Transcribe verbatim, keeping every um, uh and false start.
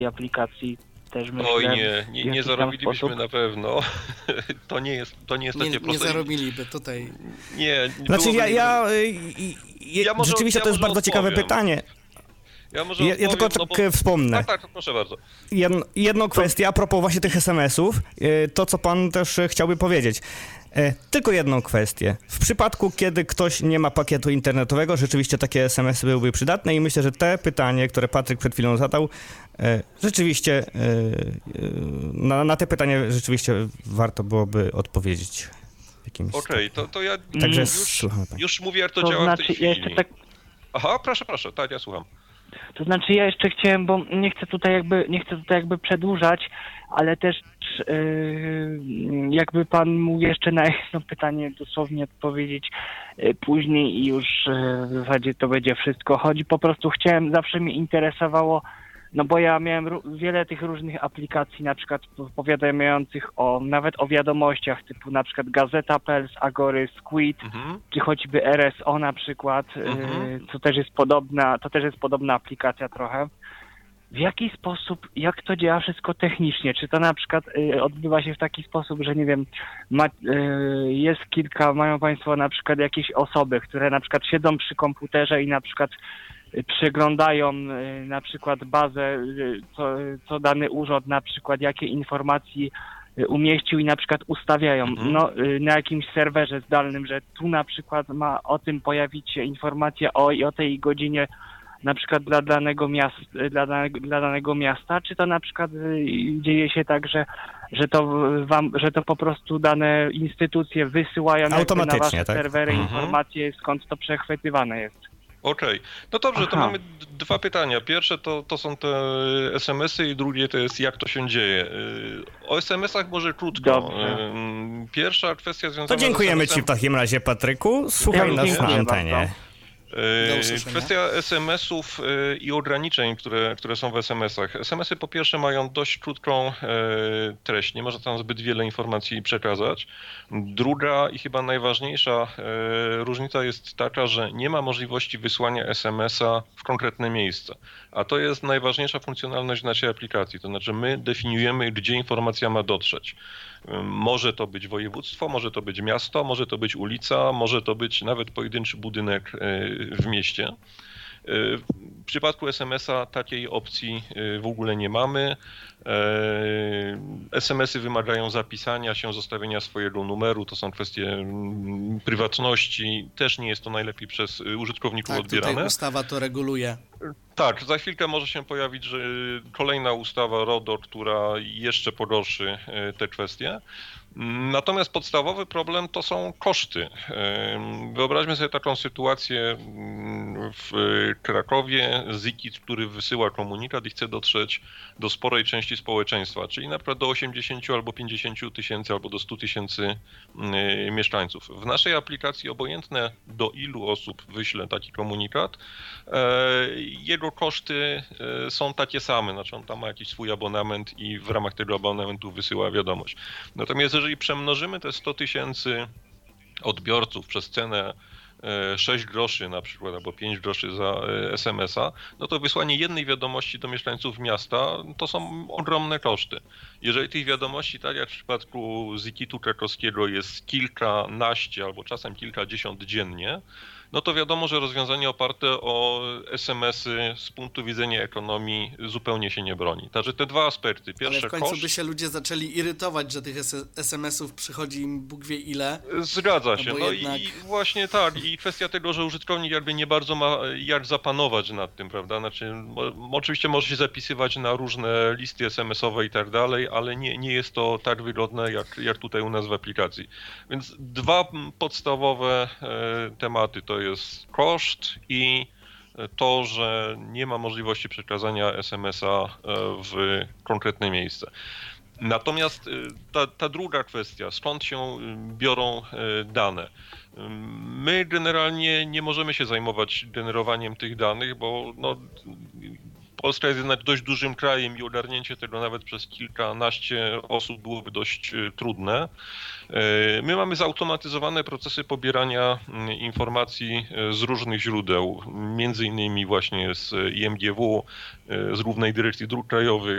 aplikacji też myślę. Oj nie, nie, nie zarobilibyśmy na pewno. To nie jest, to nie jest nie, takie nie proste. Nie zarobiliby tutaj. Nie, Znaczy ja, ja, ja, ja może, rzeczywiście ja to jest bardzo odpowiem. ciekawe pytanie. Ja może Ja, ja tylko no tak bo... wspomnę. Tak, tak, proszę bardzo. Jedno, jedną kwestię a propos właśnie tych es em esów, to co pan też chciałby powiedzieć. Tylko jedną kwestię. W przypadku, kiedy ktoś nie ma pakietu internetowego, rzeczywiście takie es em esy byłyby przydatne i myślę, że te pytanie, które Patryk przed chwilą zadał, rzeczywiście na, na te pytanie rzeczywiście warto byłoby odpowiedzieć. Okej, okay, to, to ja Także już, już mówię, jak to, to działa znaczy, w tej chwili. Ja jeszcze tak... Aha, proszę, proszę, tak, ja słucham. To znaczy ja jeszcze chciałem, bo nie chcę tutaj jakby, nie chcę tutaj jakby przedłużać, ale też yy, jakby pan mógł jeszcze na jedno pytanie dosłownie odpowiedzieć yy, później i już yy, w zasadzie to będzie wszystko. Chodzi po prostu, chciałem, zawsze mnie interesowało, no bo ja miałem ró- wiele tych różnych aplikacji, na przykład powiadamiających o, nawet o wiadomościach, typu na przykład Gazeta kropka p l, Agory, Squid, mhm. czy choćby R S O na przykład, Mhm. yy, co też jest podobna, to też jest podobna aplikacja trochę. W jaki sposób, jak to działa wszystko technicznie? Czy to na przykład y, odbywa się w taki sposób, że nie wiem, ma, y, jest kilka, mają państwo na przykład jakieś osoby, które na przykład siedzą przy komputerze i na przykład y, przeglądają y, na przykład bazę, y, co, co dany urząd na przykład jakie informacje y, umieścił i na przykład ustawiają Mhm. no, y, na jakimś serwerze zdalnym, że tu na przykład ma o tym pojawić się informacja o i o tej godzinie na przykład dla danego miasta, dla danego, dla danego miasta, czy to na przykład y, dzieje się tak, że, że to wam, że to po prostu dane instytucje wysyłają jakby na wasze tak? serwery Mhm. informacje, skąd to przechwytywane jest. Okej, okay. No dobrze, to Aha. mamy d- dwa pytania. Pierwsze to, to są te es em esy i drugie to jest jak to się dzieje. Yy, O es em esach może krótko. Dobrze. Yy, Pierwsza kwestia związana To dziękujemy z es em esem... ci w takim razie, Patryku. Słuchaj Ja nas na dziękuję antenie. bardzo. Do Yy, usłyszenia. Kwestia es em esów yy, i ograniczeń, które, które są w es em esach. es em esy po pierwsze mają dość krótką yy, treść, nie można tam zbyt wiele informacji przekazać. Druga i chyba najważniejsza yy, różnica jest taka, że nie ma możliwości wysłania es em esa w konkretne miejsce. A to jest najważniejsza funkcjonalność naszej aplikacji, to znaczy my definiujemy, gdzie informacja ma dotrzeć. Może to być województwo, może to być miasto, może to być ulica, może to być nawet pojedynczy budynek w mieście. W przypadku es em esa takiej opcji w ogóle nie mamy. es em esy wymagają zapisania się, zostawienia swojego numeru, to są kwestie prywatności. Też nie jest to najlepiej przez użytkowników Tak, odbierane. tutaj ustawa to reguluje. Tak, za chwilkę może się pojawić że kolejna ustawa RODO, która jeszcze pogorszy te kwestie. Natomiast podstawowy problem to są koszty. Wyobraźmy sobie taką sytuację w Krakowie, Zikit, który wysyła komunikat i chce dotrzeć do sporej części społeczeństwa, czyli na przykład do osiemdziesięciu albo pięćdziesięciu tysięcy albo do stu tysięcy mieszkańców. W naszej aplikacji obojętne do ilu osób wyśle taki komunikat, jego koszty są takie same, znaczy on tam ma jakiś swój abonament i w ramach tego abonamentu wysyła wiadomość. Natomiast jeżeli przemnożymy te sto tysięcy odbiorców przez cenę sześć groszy na przykład, albo pięć groszy za es em esa, no to wysłanie jednej wiadomości do mieszkańców miasta to są ogromne koszty. Jeżeli tych wiadomości, tak jak w przypadku Zikitu krakowskiego, jest kilkanaście albo czasem kilkadziesiąt dziennie, no to wiadomo, że rozwiązanie oparte o es em esy z punktu widzenia ekonomii zupełnie się nie broni. Także te dwa aspekty. Pierwsze, Ale w końcu koszt. by się ludzie zaczęli irytować, że tych es em esów przychodzi im Bóg wie ile. Zgadza się. No, No jednak... i właśnie tak. I kwestia tego, że użytkownik jakby nie bardzo ma jak zapanować nad tym, prawda? Znaczy, mo, oczywiście może się zapisywać na różne listy es em esowe i tak dalej, ale nie, nie jest to tak wygodne jak, jak tutaj u nas w aplikacji. Więc dwa podstawowe e, tematy to jest koszt i to, że nie ma możliwości przekazania es em esa w konkretne miejsce. Natomiast ta, ta druga kwestia, skąd się biorą dane? My generalnie nie możemy się zajmować generowaniem tych danych, bo no, Polska jest jednak dość dużym krajem i ogarnięcie tego nawet przez kilkanaście osób byłoby dość trudne. My mamy zautomatyzowane procesy pobierania informacji z różnych źródeł, między innymi właśnie z I M G W, z Głównej Dyrekcji Dróg Krajowych,